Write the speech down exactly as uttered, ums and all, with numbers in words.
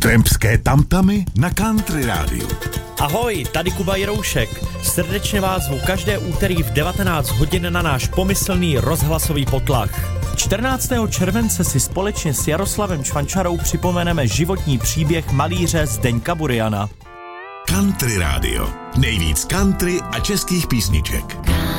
Trampské tamtamy na Country rádiu. Ahoj, tady Kuba Jiroušek. Srdečně vás zvu každé úterý v devatenáct hodin na náš pomyslný rozhlasový potlach. čtrnáctého července si společně s Jaroslavem Čvančarou připomeneme životní příběh malíře Zdeňka Buriana. Country rádio. Nejvíc country a českých písniček.